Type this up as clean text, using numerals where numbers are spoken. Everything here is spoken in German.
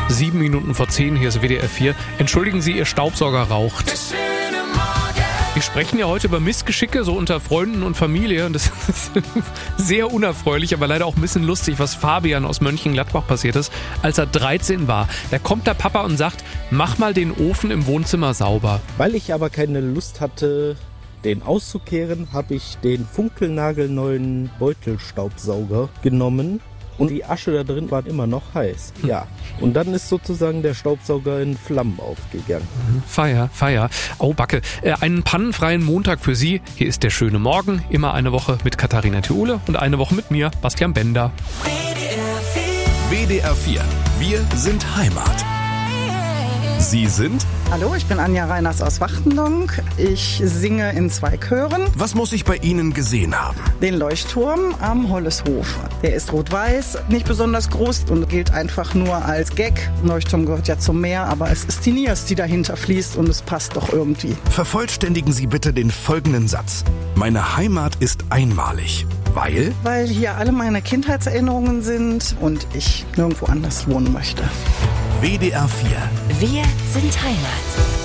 7 Minuten vor 10, hier ist WDR 4. Entschuldigen Sie, Ihr Staubsauger raucht. Wir sprechen ja heute über Missgeschicke, so unter Freunden und Familie. Und das ist sehr unerfreulich, aber leider auch ein bisschen lustig, was Fabian aus Mönchengladbach passiert ist, als er 13 war. Da kommt der Papa und sagt, mach mal den Ofen im Wohnzimmer sauber. Weil ich aber keine Lust hatte, den auszukehren, habe ich den funkelnagelneuen Beutelstaubsauger genommen. Und die Asche da drin war immer noch heiß. Ja. Und dann ist sozusagen der Staubsauger in Flammen aufgegangen. Feier. Oh, Backe. Einen pannenfreien Montag für Sie. Hier ist der schöne Morgen. Immer eine Woche mit Katharina Thiole und eine Woche mit mir, Bastian Bender. WDR 4. Wir sind Heimat. Sie sind? Hallo, ich bin Anja Reiners aus Wachtendonk. Ich singe in 2 Chören. Was muss ich bei Ihnen gesehen haben? Den Leuchtturm am Holleshof. Der ist rot-weiß, nicht besonders groß und gilt einfach nur als Gag. Leuchtturm gehört ja zum Meer, aber es ist die Niers, die dahinter fließt und es passt doch irgendwie. Vervollständigen Sie bitte den folgenden Satz. Meine Heimat ist einmalig. Weil? Weil hier alle meine Kindheitserinnerungen sind und ich nirgendwo anders wohnen möchte. WDR 4. Wir sind Heimat.